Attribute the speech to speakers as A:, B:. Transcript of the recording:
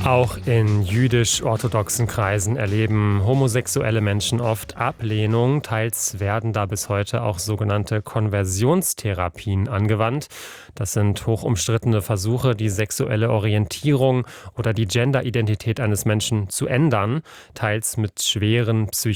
A: Auch in jüdisch-orthodoxen Kreisen erleben homosexuelle Menschen oft Ablehnung. Teils werden da bis heute auch sogenannte Konversionstherapien angewandt. Das sind hochumstrittene Versuche, die sexuelle Orientierung oder die Genderidentität eines Menschen zu ändern, teils mit schweren psychischen